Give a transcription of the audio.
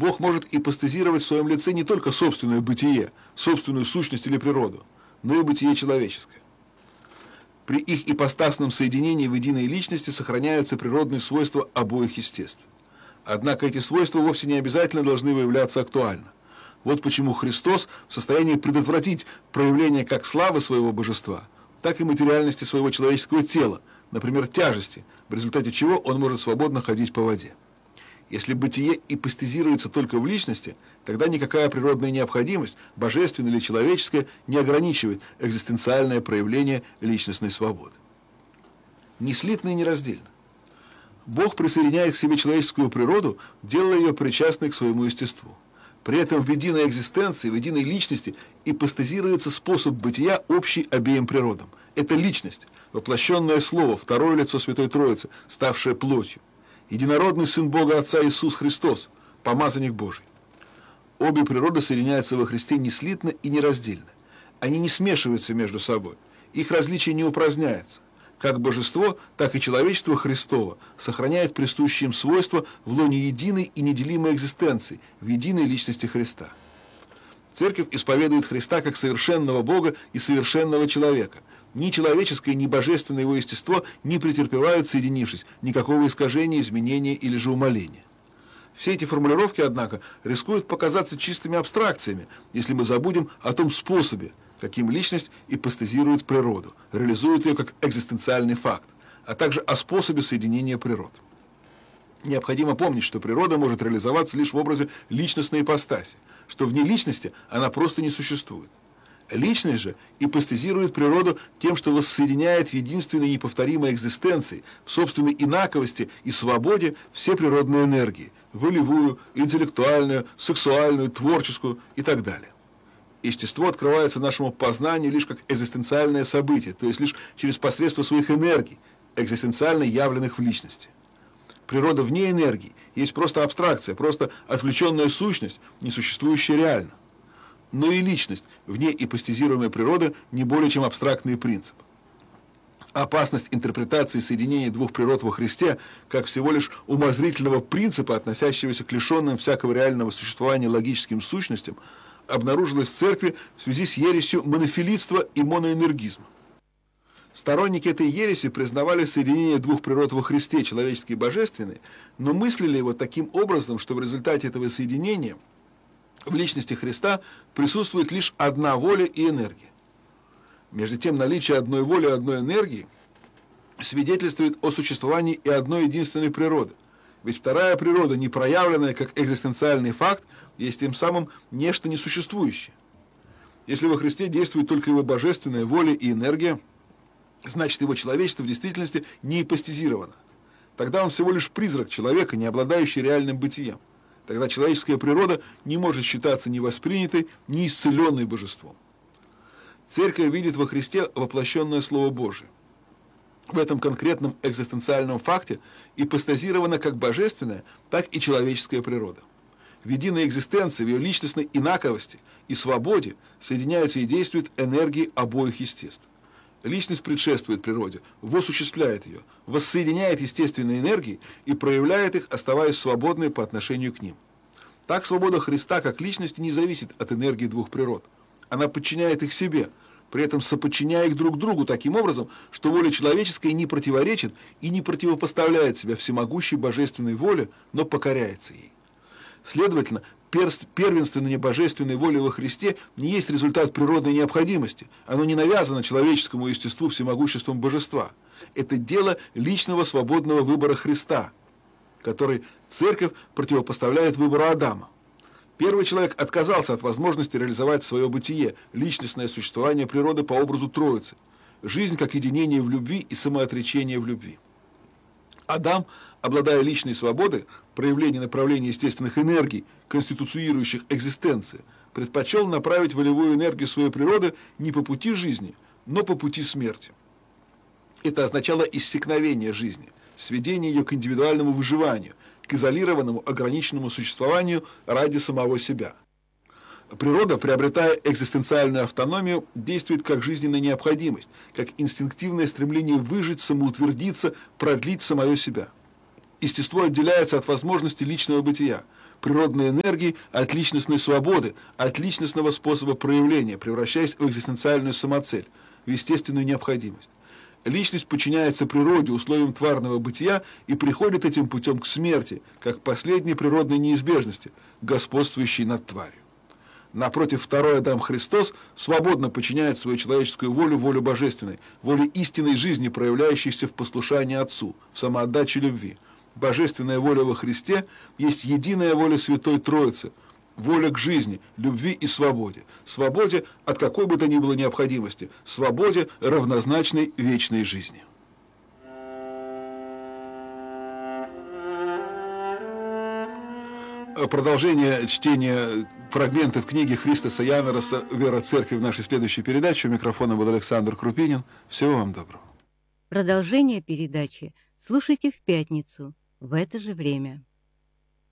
Бог может ипостазировать в своем лице не только собственное бытие, собственную сущность или природу, но и бытие человеческое. При их ипостасном соединении в единой личности сохраняются природные свойства обоих естеств. Однако эти свойства вовсе не обязательно должны выявляться актуально. Вот почему Христос в состоянии предотвратить проявление как славы своего божества, так и материальности своего человеческого тела, например, тяжести, в результате чего он может свободно ходить по воде. Если бытие ипостазируется только в личности, тогда никакая природная необходимость, божественная или человеческая, не ограничивает экзистенциальное проявление личностной свободы. Не слитно и нераздельно. Бог присоединяет к себе человеческую природу, делая ее причастной к своему естеству. При этом в единой экзистенции, в единой личности ипостазируется способ бытия, общий обеим природам. Это личность, воплощенное Слово, второе лицо Святой Троицы, ставшее плотью. Единородный Сын Бога Отца Иисус Христос, помазанник Божий. Обе природы соединяются во Христе неслитно и нераздельно. Они не смешиваются между собой. Их различие не упраздняется. Как божество, так и человечество Христово сохраняет присущие им свойства в лоне единой и неделимой экзистенции, в единой личности Христа. Церковь исповедует Христа как совершенного Бога и совершенного человека. Ни человеческое, ни божественное его естество не претерпевают, соединившись, никакого искажения, изменения или же умаления. Все эти формулировки, однако, рискуют показаться чистыми абстракциями, если мы забудем о том способе, каким личность ипостазирует природу, реализует ее как экзистенциальный факт, а также о способе соединения природ. Необходимо помнить, что природа может реализоваться лишь в образе личностной ипостаси, что вне личности она просто не существует. Личность же ипостазирует природу тем, что воссоединяет в единственной неповторимой экзистенции, в собственной инаковости и свободе все природные энергии – волевую, интеллектуальную, сексуальную, творческую и так далее. Естество открывается нашему познанию лишь как экзистенциальное событие, то есть лишь через посредство своих энергий, экзистенциально явленных в личности. Природа вне энергии есть просто абстракция, просто отвлеченная сущность, не существующая реально. Но и личность вне ипостазируемой природы не более чем абстрактный принцип. Опасность интерпретации соединения двух природ во Христе как всего лишь умозрительного принципа, относящегося к лишенным всякого реального существования логическим сущностям, обнаружилась в церкви в связи с ересью монофилитства и моноэнергизма. Сторонники этой ереси признавали соединение двух природ во Христе, человеческой и божественной, но мыслили его таким образом, что в результате этого соединения в личности Христа присутствует лишь одна воля и энергия. Между тем, наличие одной воли и одной энергии свидетельствует о существовании и одной единственной природы. Ведь вторая природа, не проявленная как экзистенциальный факт, есть тем самым нечто несуществующее. Если во Христе действует только его божественная воля и энергия, значит его человечество в действительности не ипостазировано. Тогда он всего лишь призрак человека, не обладающий реальным бытием. Тогда человеческая природа не может считаться ни воспринятой, ни исцеленной божеством. Церковь видит во Христе воплощенное Слово Божие. В этом конкретном экзистенциальном факте ипостазирована как божественная, так и человеческая природа. В единой экзистенции, в ее личностной инаковости и свободе соединяются и действуют энергии обоих естеств. Личность предшествует природе, воссуществляет ее, воссоединяет естественные энергии и проявляет их, оставаясь свободной по отношению к ним. Так свобода Христа как личности не зависит от энергии двух природ. Она подчиняет их себе, при этом соподчиняя их друг другу таким образом, что воля человеческая не противоречит и не противопоставляет себя всемогущей божественной воле, но покоряется ей. Следовательно, первенственная божественной воли во Христе не есть результат природной необходимости, оно не навязано человеческому естеству всемогуществом божества. Это дело личного свободного выбора Христа, который Церковь противопоставляет выбору Адама. Первый человек отказался от возможности реализовать свое бытие, личностное существование природы по образу Троицы, жизнь как единение в любви и самоотречение в любви. Адам, обладая личной свободой, проявление направления естественных энергий, конституирующих экзистенцию, предпочел направить волевую энергию своей природы не по пути жизни, но по пути смерти. Это означало иссякновение жизни, сведение ее к индивидуальному выживанию, к изолированному, ограниченному существованию ради самого себя. Природа, приобретая экзистенциальную автономию, действует как жизненная необходимость, как инстинктивное стремление выжить, самоутвердиться, продлить самое себя. Естество отделяется от возможности личного бытия. природной энергии от личностной свободы, от личностного способа проявления, превращаясь в экзистенциальную самоцель, в естественную необходимость. Личность подчиняется природе, условиям тварного бытия и приходит этим путем к смерти, как последней природной неизбежности, господствующей над тварью. Напротив, второй Адам Христос свободно подчиняет свою человеческую волю воле божественной, воле истинной жизни, проявляющейся в послушании Отцу, в самоотдаче любви. Божественная воля во Христе есть единая воля Святой Троицы, воля к жизни, любви и свободе. Свободе от какой бы то ни было необходимости, свободе, равнозначной вечной жизни. Продолжение чтения фрагментов книги Христоса Янероса «Вера Церкви» в нашей следующей передаче. У микрофона был Александр Крупинин. Всего вам доброго. Продолжение передачи слушайте в пятницу в это же время.